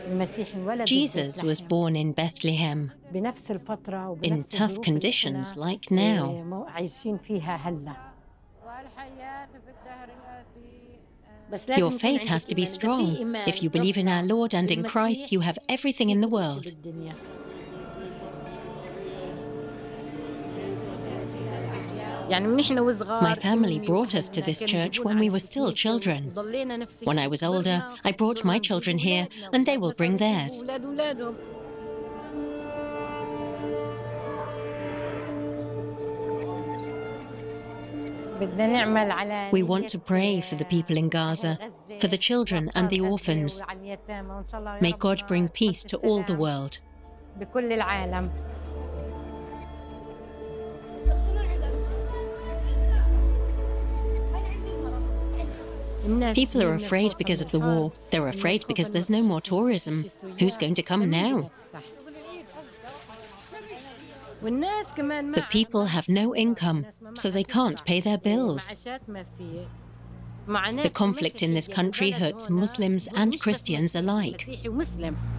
Jesus was born in Bethlehem, in tough conditions like now. Your faith has to be strong. If you believe in our Lord and in Christ, you have everything in the world. My family brought us to this church when we were still children. When I was older, I brought my children here, and they will bring theirs. We want to pray for the people in Gaza, for the children and the orphans. May God bring peace to all the world. People are afraid because of the war. They're afraid because there's no more tourism. Who's going to come now? The people have no income, so they can't pay their bills. The conflict in this country hurts Muslims and Christians alike.